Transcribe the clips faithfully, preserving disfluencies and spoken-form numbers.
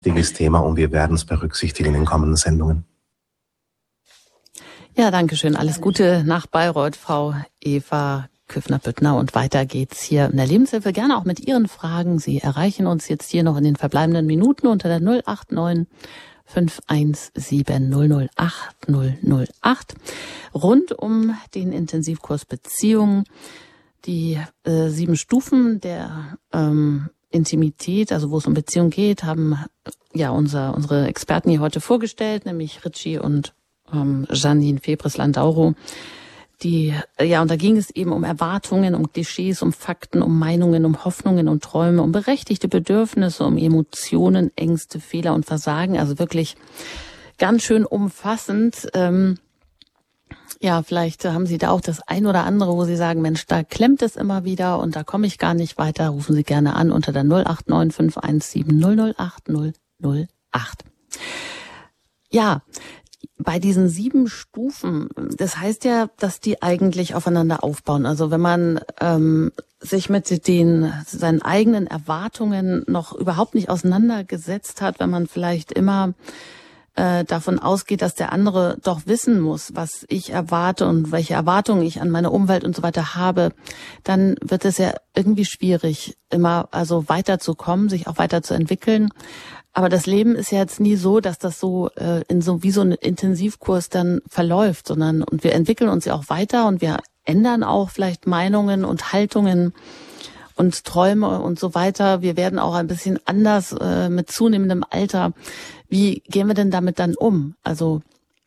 wichtiges Thema und wir werden es berücksichtigen in den kommenden Sendungen. Ja, danke schön. Alles Gute nach Bayreuth, Frau Eva Küffner-Büttner. Und weiter geht's hier in der Lebenshilfe. Gerne auch mit Ihren Fragen. Sie erreichen uns jetzt hier noch in den verbleibenden Minuten unter der null acht neun fünf eins sieben null null acht null null acht. Rund um den Intensivkurs Beziehungen, die äh, sieben Stufen der ähm, Intimität, also wo es um Beziehung geht, haben ja unser, unsere Experten hier heute vorgestellt, nämlich Ritchie und ähm, Janine Febres-Landauro. Die, ja, und da ging es eben um Erwartungen, um Klischees, um Fakten, um Meinungen, um Hoffnungen und Träume, um berechtigte Bedürfnisse, um Emotionen, Ängste, Fehler und Versagen. Also wirklich ganz schön umfassend. Ähm, ja, vielleicht haben Sie da auch das ein oder andere, wo Sie sagen, Mensch, da klemmt es immer wieder und da komme ich gar nicht weiter. Rufen Sie gerne an unter der null acht neun fünf eins sieben null null acht null null acht. Ja, bei diesen sieben Stufen, das heißt ja, dass die eigentlich aufeinander aufbauen. Also wenn man ähm, sich mit den seinen eigenen Erwartungen noch überhaupt nicht auseinandergesetzt hat, wenn man vielleicht immer äh, davon ausgeht, dass der andere doch wissen muss, was ich erwarte und welche Erwartungen ich an meine Umwelt und so weiter habe, dann wird es ja irgendwie schwierig, immer also weiterzukommen, sich auch weiterzuentwickeln. Aber das Leben ist ja jetzt nie so, dass das so äh, in so wie so ein Intensivkurs dann verläuft, sondern und wir entwickeln uns ja auch weiter und wir ändern auch vielleicht Meinungen und Haltungen und Träume und so weiter. Wir werden auch ein bisschen anders äh, mit zunehmendem Alter. Wie gehen wir denn damit dann um? Also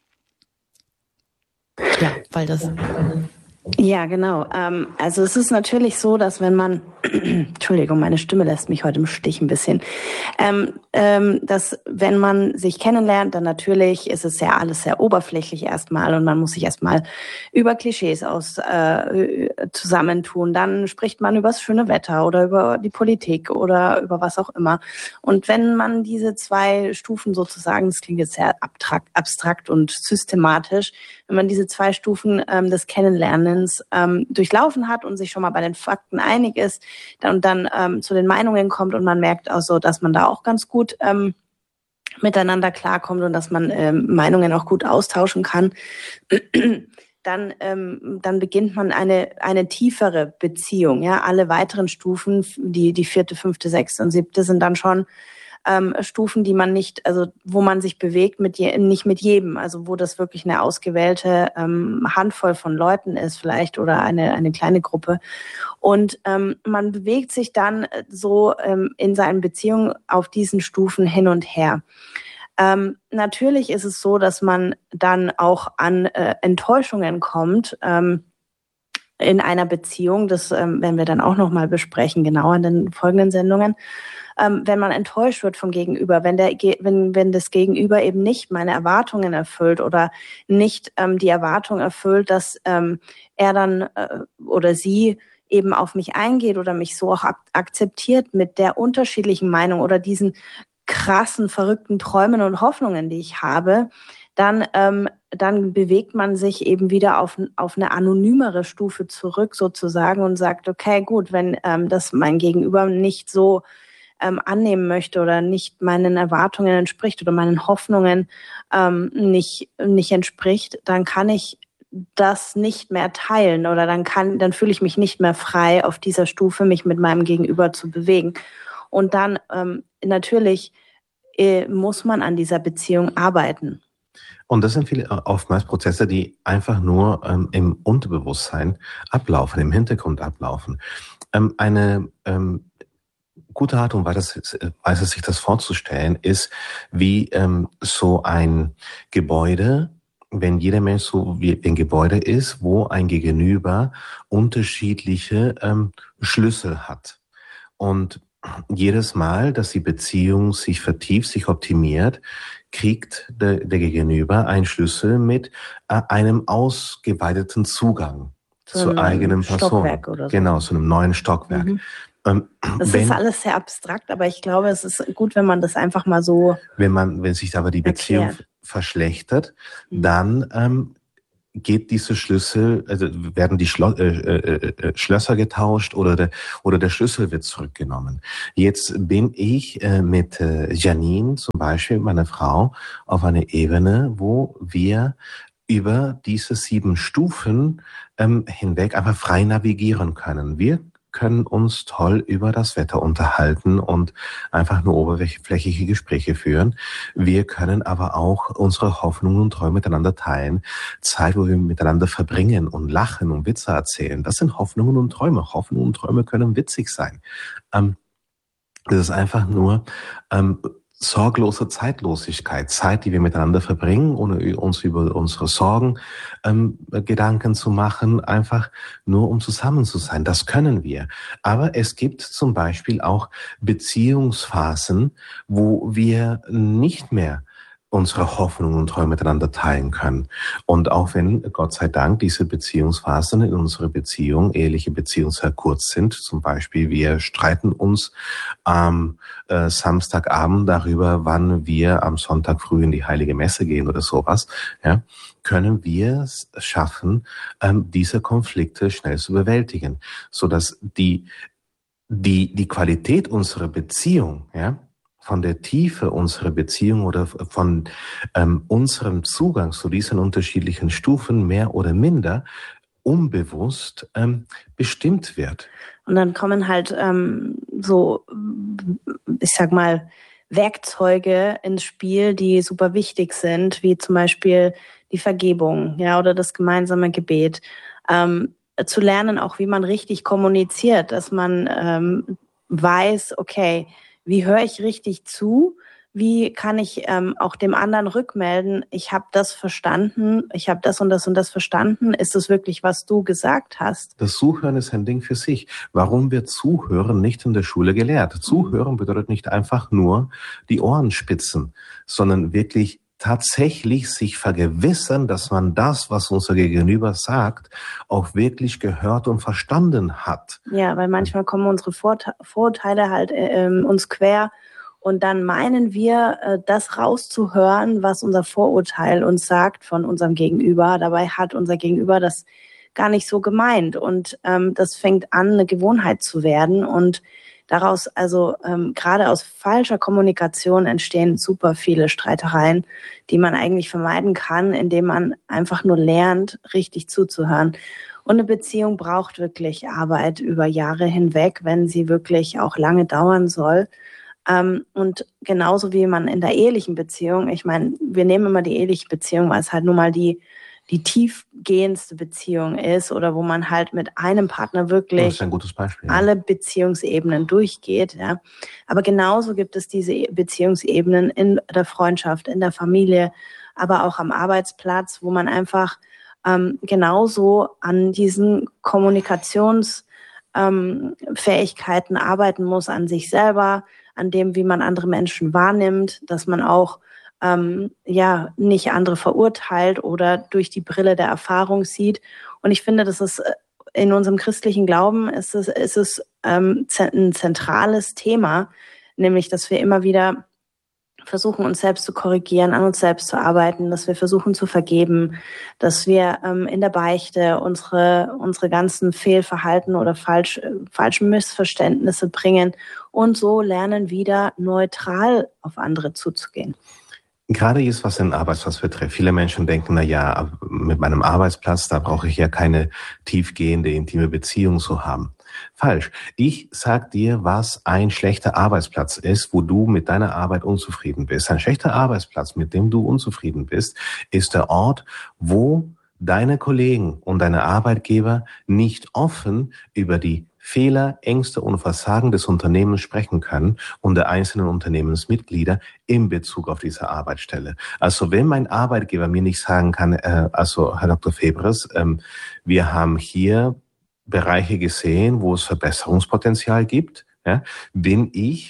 ja, weil das Ja, genau. Ähm, also es ist natürlich so, dass wenn man, Entschuldigung, meine Stimme lässt mich heute im Stich ein bisschen, ähm, ähm, dass wenn man sich kennenlernt, dann natürlich ist es ja alles sehr oberflächlich erstmal und man muss sich erstmal über Klischees aus äh, zusammentun. Dann spricht man über das schöne Wetter oder über die Politik oder über was auch immer. Und wenn man diese zwei Stufen sozusagen, das klingt jetzt sehr abstrakt, abstrakt und systematisch, wenn man diese zwei Stufen ähm, des Kennenlernens ähm, durchlaufen hat und sich schon mal bei den Fakten einig ist, dann und dann ähm, zu den Meinungen kommt und man merkt auch so, dass man da auch ganz gut ähm, miteinander klarkommt und dass man ähm, Meinungen auch gut austauschen kann, dann ähm, dann beginnt man eine eine tiefere Beziehung. Ja, alle weiteren Stufen, die die vierte, fünfte, sechste und siebte sind dann schon Ähm, Stufen, die man nicht, also wo man sich bewegt, mit je, nicht mit jedem, also wo das wirklich eine ausgewählte ähm, Handvoll von Leuten ist vielleicht oder eine eine kleine Gruppe und ähm, man bewegt sich dann so ähm, in seinen Beziehungen auf diesen Stufen hin und her. Ähm, natürlich ist es so, dass man dann auch an äh, Enttäuschungen kommt, ähm, in einer Beziehung, das ähm, werden wir dann auch nochmal besprechen, genauer in den folgenden Sendungen. Ähm, wenn man enttäuscht wird vom Gegenüber, wenn der, wenn, wenn das Gegenüber eben nicht meine Erwartungen erfüllt oder nicht ähm, die Erwartung erfüllt, dass ähm, er dann äh, oder sie eben auf mich eingeht oder mich so auch ak- akzeptiert mit der unterschiedlichen Meinung oder diesen krassen, verrückten Träumen und Hoffnungen, die ich habe, dann ähm, dann bewegt man sich eben wieder auf auf eine anonymere Stufe zurück sozusagen und sagt, okay, gut, wenn ähm, das mein Gegenüber nicht so ähm, annehmen möchte oder nicht meinen Erwartungen entspricht oder meinen Hoffnungen ähm, nicht nicht entspricht, dann kann ich das nicht mehr teilen oder dann kann dann fühle ich mich nicht mehr frei auf dieser Stufe, mich mit meinem Gegenüber zu bewegen. Und dann ähm, natürlich äh, muss man an dieser Beziehung arbeiten. Und das sind viele oftmals Prozesse, die einfach nur ähm, im Unterbewusstsein ablaufen, im Hintergrund ablaufen. Ähm, eine ähm, gute Art und Weise, Weise, sich das vorzustellen, ist wie ähm, so ein Gebäude, wenn jeder Mensch so wie ein Gebäude ist, wo ein Gegenüber unterschiedliche ähm, Schlüssel hat. Und jedes Mal, dass die Beziehung sich vertieft, sich optimiert, kriegt der, der Gegenüber einen Schlüssel mit äh, einem ausgeweiteten Zugang So zur eigenen Person. Stockwerk oder so. Genau, zu einem neuen Stockwerk. Mhm. Ähm, das wenn, ist alles sehr abstrakt, aber ich glaube, es ist gut, wenn man das einfach mal so Wenn man, wenn sich aber die Beziehung erklärt. verschlechtert, Mhm. dann ähm, geht diese Schlüssel, also werden die Schlo äh, äh, Schlösser getauscht oder der, oder der Schlüssel wird zurückgenommen. Jetzt bin ich äh, mit äh, Janine zum Beispiel, meiner Frau, auf einer Ebene, wo wir über diese sieben Stufen ähm, hinweg einfach frei navigieren können. Wir können uns toll über das Wetter unterhalten und einfach nur oberflächliche Gespräche führen. Wir können aber auch unsere Hoffnungen und Träume miteinander teilen. Zeit, wo wir miteinander verbringen und lachen und Witze erzählen. Das sind Hoffnungen und Träume. Hoffnungen und Träume können witzig sein. Ähm, das ist einfach nur ähm, sorglose Zeitlosigkeit, Zeit, die wir miteinander verbringen, ohne uns über unsere Sorgen ähm, Gedanken zu machen, einfach nur um zusammen zu sein. Das können wir. Aber es gibt zum Beispiel auch Beziehungsphasen, wo wir nicht mehr unsere Hoffnungen und Träume miteinander teilen können. Und auch wenn, Gott sei Dank, diese Beziehungsphasen in unserer Beziehung, eheliche Beziehung sehr kurz sind, zum Beispiel wir streiten uns am äh, Samstagabend darüber, wann wir am Sonntag früh in die Heilige Messe gehen oder sowas, ja, können wir es schaffen, ähm, diese Konflikte schnell zu bewältigen, sodass die, die, die Qualität unserer Beziehung, ja, von der Tiefe unserer Beziehung oder von ähm, unserem Zugang zu diesen unterschiedlichen Stufen mehr oder minder unbewusst ähm, bestimmt wird. Und dann kommen halt ähm, so, ich sag mal, Werkzeuge ins Spiel, die super wichtig sind, wie zum Beispiel die Vergebung, ja, oder das gemeinsame Gebet. Ähm, zu lernen, auch wie man richtig kommuniziert, dass man ähm, weiß, okay, wie höre ich richtig zu? Wie kann ich ähm, auch dem anderen rückmelden, ich habe das verstanden, ich habe das und das und das verstanden. Ist es wirklich, was du gesagt hast? Das Zuhören ist ein Ding für sich. Warum wird Zuhören nicht in der Schule gelehrt? Zuhören bedeutet nicht einfach nur die Ohren spitzen, sondern wirklich tatsächlich sich vergewissern, dass man das, was unser Gegenüber sagt, auch wirklich gehört und verstanden hat. Ja, weil manchmal kommen unsere Vorte- Vorurteile halt äh, uns quer und dann meinen wir, äh, das rauszuhören, was unser Vorurteil uns sagt von unserem Gegenüber. Dabei hat unser Gegenüber das gar nicht so gemeint und ähm, das fängt an, eine Gewohnheit zu werden und daraus, also ähm, gerade aus falscher Kommunikation entstehen super viele Streitereien, die man eigentlich vermeiden kann, indem man einfach nur lernt, richtig zuzuhören. Und eine Beziehung braucht wirklich Arbeit über Jahre hinweg, wenn sie wirklich auch lange dauern soll. Ähm, und genauso wie man in der ehelichen Beziehung, ich meine, wir nehmen immer die eheliche Beziehung, weil es halt nun mal die die tiefgehendste Beziehung ist oder wo man halt mit einem Partner wirklich das ist ein gutes Beispiel, ja. alle Beziehungsebenen durchgeht. Ja. Aber genauso gibt es diese Beziehungsebenen in der Freundschaft, in der Familie, aber auch am Arbeitsplatz, wo man einfach ähm, genauso an diesen Kommunikationsfähigkeiten ähm, arbeiten muss, an sich selber, an dem, wie man andere Menschen wahrnimmt, dass man auch Ähm, ja, nicht andere verurteilt oder durch die Brille der Erfahrung sieht. Und ich finde, das ist in unserem christlichen Glauben ist es, ist es ähm, ein zentrales Thema, nämlich, dass wir immer wieder versuchen, uns selbst zu korrigieren, an uns selbst zu arbeiten, dass wir versuchen zu vergeben, dass wir ähm, in der Beichte unsere unsere ganzen Fehlverhalten oder falsch, falschen Missverständnisse bringen und so lernen, wieder neutral auf andere zuzugehen. Gerade jetzt, was den Arbeitsplatz betrifft. Viele Menschen denken, na ja, mit meinem Arbeitsplatz, da brauche ich ja keine tiefgehende, intime Beziehung zu haben. Falsch. Ich sag dir, was ein schlechter Arbeitsplatz ist, wo du mit deiner Arbeit unzufrieden bist. Ein schlechter Arbeitsplatz, mit dem du unzufrieden bist, ist der Ort, wo deine Kollegen und deine Arbeitgeber nicht offen über die Fehler, Ängste und Versagen des Unternehmens sprechen können und der einzelnen Unternehmensmitglieder in Bezug auf diese Arbeitsstelle. Also wenn mein Arbeitgeber mir nicht sagen kann, äh, also Herr Doktor Febres, ähm, wir haben hier Bereiche gesehen, wo es Verbesserungspotenzial gibt, ja, bin ich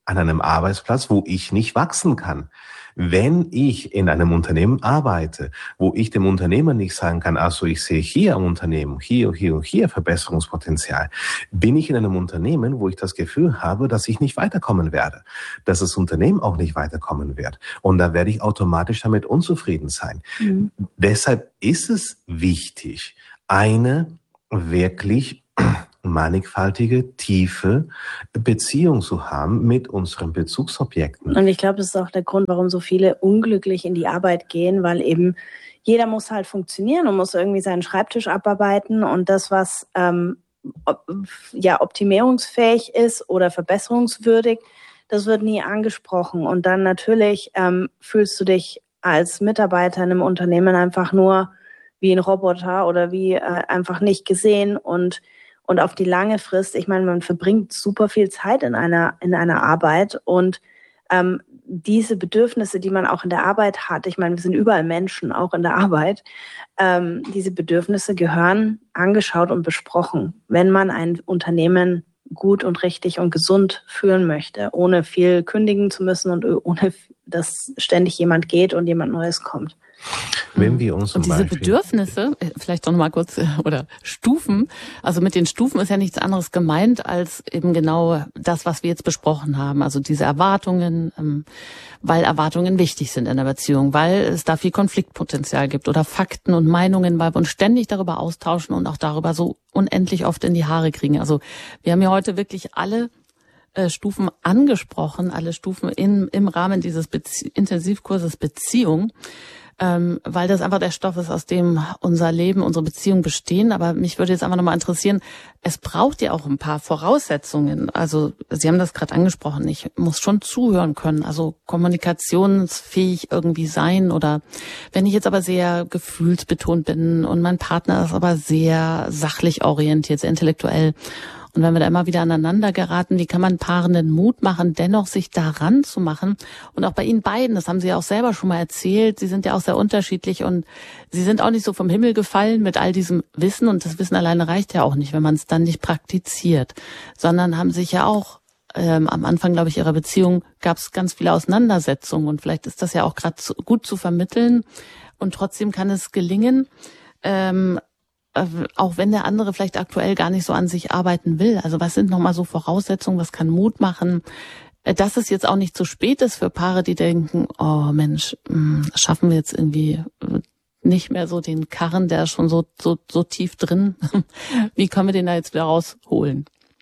an einem Arbeitsplatz, wo ich nicht wachsen kann. Wenn ich in einem Unternehmen arbeite, wo ich dem Unternehmer nicht sagen kann, also ich sehe hier am Unternehmen, hier, hier und hier Verbesserungspotenzial, bin ich in einem Unternehmen, wo ich das Gefühl habe, dass ich nicht weiterkommen werde, dass das Unternehmen auch nicht weiterkommen wird. Und da werde ich automatisch damit unzufrieden sein. Mhm. Deshalb ist es wichtig, eine wirklich mannigfaltige, tiefe Beziehung zu haben mit unseren Bezugsobjekten. Und ich glaube, das ist auch der Grund, warum so viele unglücklich in die Arbeit gehen, weil eben jeder muss halt funktionieren und muss irgendwie seinen Schreibtisch abarbeiten und das, was ähm, ob, ja optimierungsfähig ist oder verbesserungswürdig, das wird nie angesprochen. Und dann natürlich ähm, fühlst du dich als Mitarbeiter in einem Unternehmen einfach nur wie ein Roboter oder wie äh, einfach nicht gesehen und Und auf die lange Frist, ich meine, man verbringt super viel Zeit in einer in einer Arbeit und ähm, diese Bedürfnisse, die man auch in der Arbeit hat, ich meine, wir sind überall Menschen, auch in der Arbeit, ähm, diese Bedürfnisse gehören angeschaut und besprochen, wenn man ein Unternehmen gut und richtig und gesund führen möchte, ohne viel kündigen zu müssen und ohne, dass ständig jemand geht und jemand Neues kommt. Wenn wir uns und diese Beispiel Bedürfnisse, vielleicht doch noch mal kurz, oder Stufen, also mit den Stufen ist ja nichts anderes gemeint als eben genau das, was wir jetzt besprochen haben, also diese Erwartungen, ähm, weil Erwartungen wichtig sind in der Beziehung, weil es da viel Konfliktpotenzial gibt oder Fakten und Meinungen, weil wir uns ständig darüber austauschen und auch darüber so unendlich oft in die Haare kriegen. Also wir haben ja heute wirklich alle äh, Stufen angesprochen, alle Stufen in, im Rahmen dieses Bezie- Intensivkurses Beziehung. Ähm, weil das einfach der Stoff ist, aus dem unser Leben, unsere Beziehung bestehen. Aber mich würde jetzt einfach nochmal interessieren, es braucht ja auch ein paar Voraussetzungen. Also Sie haben das gerade angesprochen, ich muss schon zuhören können, also kommunikationsfähig irgendwie sein. Oder wenn ich jetzt aber sehr gefühlsbetont bin und mein Partner ist aber sehr sachlich orientiert, sehr intellektuell, und wenn wir da immer wieder aneinander geraten, wie kann man Paaren den Mut machen, dennoch sich daran zu machen? Und auch bei Ihnen beiden, das haben Sie ja auch selber schon mal erzählt, Sie sind ja auch sehr unterschiedlich und Sie sind auch nicht so vom Himmel gefallen mit all diesem Wissen. Und das Wissen alleine reicht ja auch nicht, wenn man es dann nicht praktiziert, sondern haben sich ja auch ähm, am Anfang, glaube ich, Ihrer Beziehung gab es ganz viele Auseinandersetzungen. Und vielleicht ist das ja auch gerade gut zu vermitteln. Und trotzdem kann es gelingen, ähm, auch wenn der andere vielleicht aktuell gar nicht so an sich arbeiten will. Also was sind nochmal so Voraussetzungen, was kann Mut machen, dass es jetzt auch nicht zu spät ist für Paare, die denken, oh Mensch, schaffen wir jetzt irgendwie nicht mehr so den Karren, der ist schon so, so, so tief drin. Wie können wir den da jetzt wieder rausholen?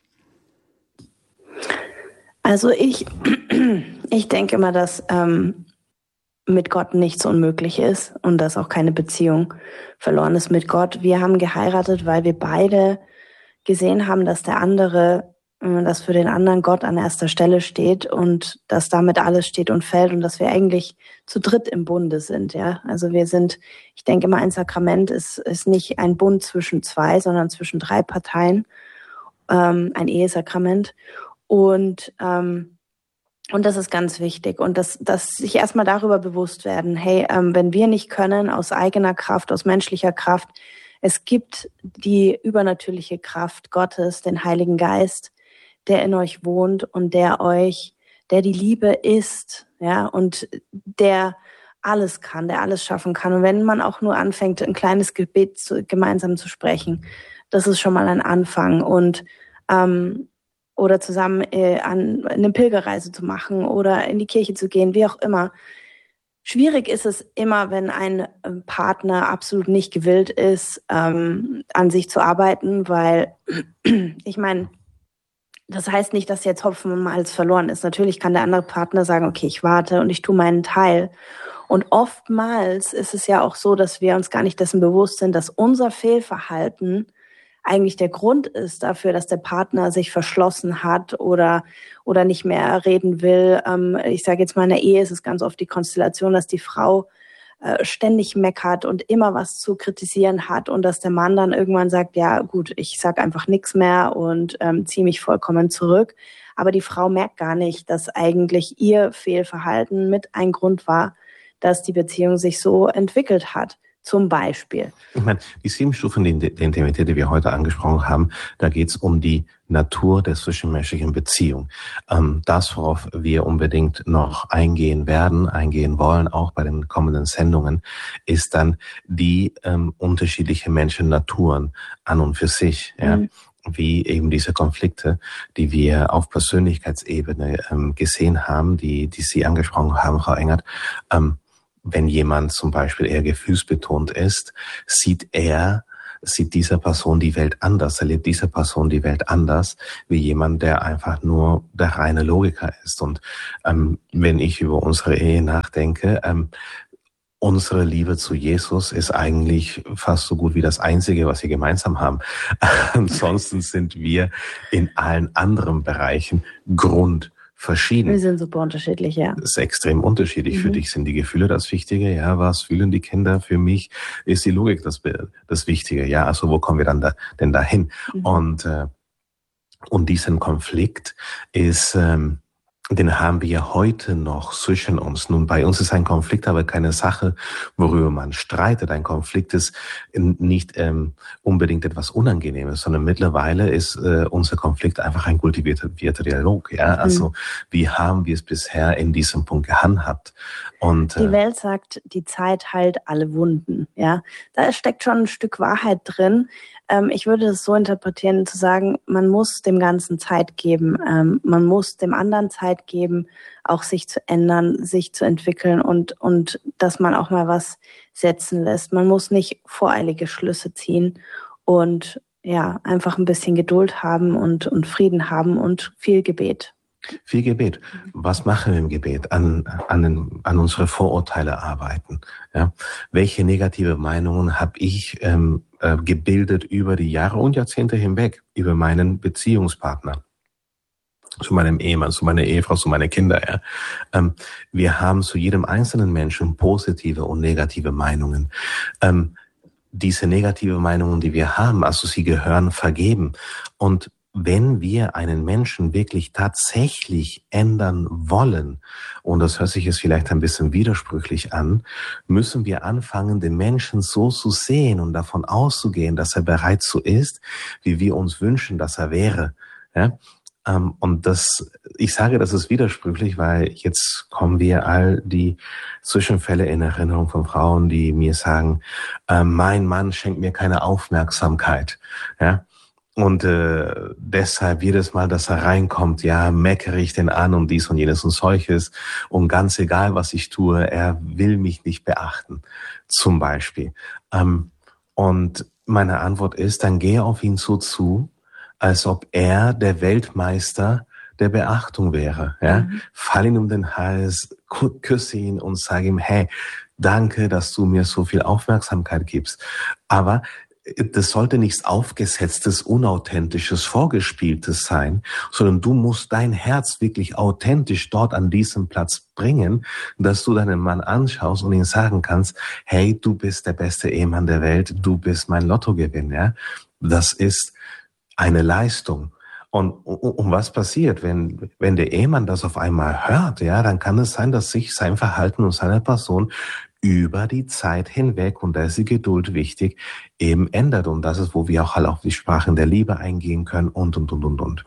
Also ich, ich denke immer, dass ähm, mit Gott nichts unmöglich ist und dass auch keine Beziehung verloren ist mit Gott. Wir haben geheiratet, weil wir beide gesehen haben, dass der andere, dass für den anderen Gott an erster Stelle steht und dass damit alles steht und fällt und dass wir eigentlich zu dritt im Bunde sind. Ja, also wir sind, ich denke immer, ein Sakrament ist, ist nicht ein Bund zwischen zwei, sondern zwischen drei Parteien, ähm, ein Ehesakrament und ähm, Und das ist ganz wichtig. Und dass, dass sich erstmal darüber bewusst werden, hey, ähm, wenn wir nicht können, aus eigener Kraft, aus menschlicher Kraft, es gibt die übernatürliche Kraft Gottes, den Heiligen Geist, der in euch wohnt und der euch, der die Liebe ist, ja, und der alles kann, der alles schaffen kann. Und wenn man auch nur anfängt, ein kleines Gebet zu, gemeinsam zu sprechen, das ist schon mal ein Anfang. Und ähm, oder zusammen äh, an eine Pilgerreise zu machen oder in die Kirche zu gehen, wie auch immer. Schwierig ist es immer, wenn ein Partner absolut nicht gewillt ist, ähm, an sich zu arbeiten, weil ich meine, das heißt nicht, dass jetzt Hopfen und Malz verloren ist. Natürlich kann der andere Partner sagen, okay, ich warte und ich tue meinen Teil. Und oftmals ist es ja auch so, dass wir uns gar nicht dessen bewusst sind, dass unser Fehlverhalten eigentlich der Grund ist dafür, dass der Partner sich verschlossen hat oder oder nicht mehr reden will. Ähm, ich sage jetzt mal, in der Ehe ist es ganz oft die Konstellation, dass die Frau äh, ständig meckert und immer was zu kritisieren hat und dass der Mann dann irgendwann sagt, ja gut, ich sag einfach nichts mehr und ähm, ziehe mich vollkommen zurück. Aber die Frau merkt gar nicht, dass eigentlich ihr Fehlverhalten mit ein Grund war, dass die Beziehung sich so entwickelt hat. Zum Beispiel. Ich meine, die sieben Stufen der Intimität, die wir heute angesprochen haben, da geht es um die Natur der zwischenmenschlichen Beziehung. Ähm, das, worauf wir unbedingt noch eingehen werden, eingehen wollen, auch bei den kommenden Sendungen, ist dann die ähm, unterschiedliche Menschennaturen an und für sich. Ja. Mhm. Wie eben diese Konflikte, die wir auf Persönlichkeitsebene ähm, gesehen haben, die, die Sie angesprochen haben, Frau Engert. Ähm, wenn jemand zum Beispiel eher gefühlsbetont ist, sieht er, sieht dieser Person die Welt anders, erlebt diese Person die Welt anders, wie jemand, der einfach nur der reine Logiker ist. Und ähm, wenn ich über unsere Ehe nachdenke, ähm, unsere Liebe zu Jesus ist eigentlich fast so gut wie das Einzige, was wir gemeinsam haben. Ansonsten sind wir in allen anderen Bereichen grundverschieden. Wir sind super unterschiedlich, ja. Das ist extrem unterschiedlich. Mhm. Für dich sind die Gefühle das Wichtige. Ja, was fühlen die Kinder? Für mich ist die Logik das, das Wichtige. Ja, also wo kommen wir dann da, denn dahin? Mhm. Und, äh, und diesen Konflikt ist, ähm, den haben wir heute noch zwischen uns. Nun, bei uns ist ein Konflikt aber keine Sache, worüber man streitet. Ein Konflikt ist nicht ähm, unbedingt etwas Unangenehmes, sondern mittlerweile ist äh, unser Konflikt einfach ein kultivierter Dialog. Ja, mhm. Also wie haben wir es bisher in diesem Punkt gehandhabt? Und, die Welt sagt, die Zeit heilt alle Wunden. Ja, da steckt schon ein Stück Wahrheit drin. Ähm, ich würde es so interpretieren, zu sagen, man muss dem Ganzen Zeit geben. Ähm, man muss dem anderen Zeit geben, auch sich zu ändern, sich zu entwickeln und, und dass man auch mal was setzen lässt. Man muss nicht voreilige Schlüsse ziehen und ja, einfach ein bisschen Geduld haben und, und Frieden haben und viel Gebet. Viel Gebet. Was machen wir im Gebet? An, an, den, an unsere Vorurteile arbeiten. Ja? Welche negative Meinungen habe ich ähm, äh, gebildet über die Jahre und Jahrzehnte hinweg, über meinen Beziehungspartner, zu meinem Ehemann, zu meiner Ehefrau, zu meinen Kindern. Ja? Ähm, wir haben zu jedem einzelnen Menschen positive und negative Meinungen. Ähm, diese negative Meinungen, die wir haben, also sie gehören vergeben. Und wenn wir einen Menschen wirklich tatsächlich ändern wollen, und das hört sich jetzt vielleicht ein bisschen widersprüchlich an, müssen wir anfangen, den Menschen so zu sehen und davon auszugehen, dass er bereits so ist, wie wir uns wünschen, dass er wäre. Ja? Und das, ich sage, das ist widersprüchlich, weil jetzt kommen wir all die Zwischenfälle in Erinnerung von Frauen, die mir sagen, äh, mein Mann schenkt mir keine Aufmerksamkeit. Ja? Und äh, deshalb jedes Mal, dass er reinkommt, ja, meckere ich den an und dies und jenes und solches. Und ganz egal, was ich tue, er will mich nicht beachten, zum Beispiel. Ähm, und meine Antwort ist, dann gehe auf ihn so zu, als ob er der Weltmeister der Beachtung wäre. Ja? Mhm. Fall ihn um den Hals, küsse ihn und sage ihm, hey, danke, dass du mir so viel Aufmerksamkeit gibst. Aber das sollte nichts Aufgesetztes, Unauthentisches, Vorgespieltes sein, sondern du musst dein Herz wirklich authentisch dort an diesem Platz bringen, dass du deinen Mann anschaust und ihm sagen kannst, hey, du bist der beste Ehemann der Welt, du bist mein Lottogewinn. Ja? Das ist eine Leistung. Und, und, und was passiert, wenn, wenn der Ehemann das auf einmal hört? Ja, dann kann es sein, dass sich sein Verhalten und seine Person über die Zeit hinweg, und da ist die Geduld wichtig, eben ändert. Und das ist, wo wir auch halt auf die Sprachen der Liebe eingehen können und, und, und, und, und.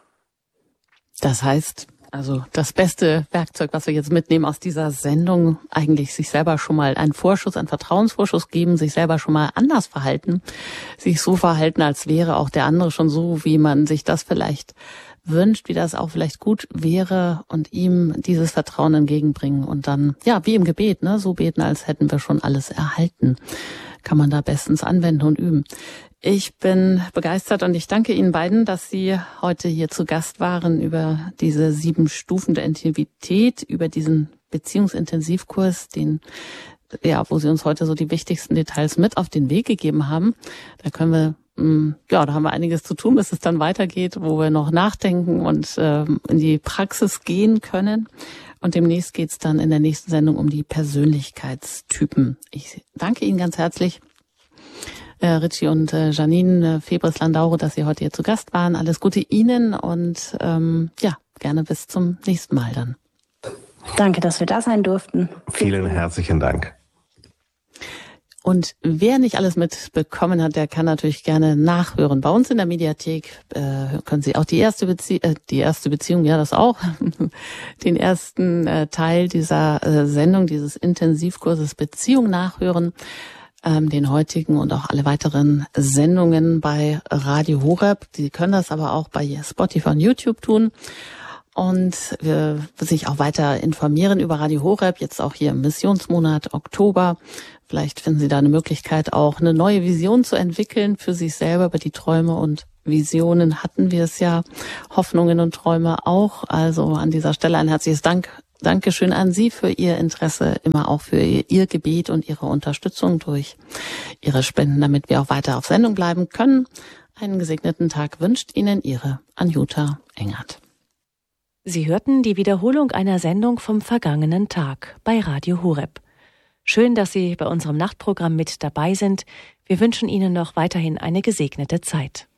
Das heißt, also das beste Werkzeug, was wir jetzt mitnehmen aus dieser Sendung, eigentlich sich selber schon mal einen Vorschuss, einen Vertrauensvorschuss geben, sich selber schon mal anders verhalten, sich so verhalten, als wäre auch der andere schon so, wie man sich das vielleicht wünscht, wie das auch vielleicht gut wäre, und ihm dieses Vertrauen entgegenbringen und dann, ja, wie im Gebet, ne, so beten, als hätten wir schon alles erhalten. Kann man da bestens anwenden und üben. Ich bin begeistert und ich danke Ihnen beiden, dass Sie heute hier zu Gast waren über diese sieben Stufen der Intimität, über diesen Beziehungsintensivkurs, den, ja, wo Sie uns heute so die wichtigsten Details mit auf den Weg gegeben haben. Da können wir Ja, da haben wir einiges zu tun, bis es dann weitergeht, wo wir noch nachdenken und äh, in die Praxis gehen können. Und demnächst geht's dann in der nächsten Sendung um die Persönlichkeitstypen. Ich danke Ihnen ganz herzlich, äh, Richie und äh, Janine äh, Febres-Landaure, dass Sie heute hier zu Gast waren. Alles Gute Ihnen und ähm, ja, gerne bis zum nächsten Mal dann. Danke, dass wir da sein durften. Vielen herzlichen Dank. Und wer nicht alles mitbekommen hat, der kann natürlich gerne nachhören. Bei uns in der Mediathek äh, können Sie auch die erste Beziehung, äh, die erste Beziehung, ja das auch, den ersten äh, Teil dieser äh, Sendung, dieses Intensivkurses Beziehung nachhören, ähm, den heutigen und auch alle weiteren Sendungen bei Radio Horeb. Sie können das aber auch bei Spotify und YouTube tun. Und wir sich auch weiter informieren über Radio Horeb, jetzt auch hier im Missionsmonat Oktober. Vielleicht finden Sie da eine Möglichkeit, auch eine neue Vision zu entwickeln für sich selber. Über die Träume und Visionen hatten wir es ja, Hoffnungen und Träume auch. Also an dieser Stelle ein herzliches Dank, Dankeschön an Sie für Ihr Interesse, immer auch für Ihr Gebet und Ihre Unterstützung durch Ihre Spenden, damit wir auch weiter auf Sendung bleiben können. Einen gesegneten Tag wünscht Ihnen Ihre Anjuta Engert. Sie hörten die Wiederholung einer Sendung vom vergangenen Tag bei Radio Horeb. Schön, dass Sie bei unserem Nachtprogramm mit dabei sind. Wir wünschen Ihnen noch weiterhin eine gesegnete Zeit.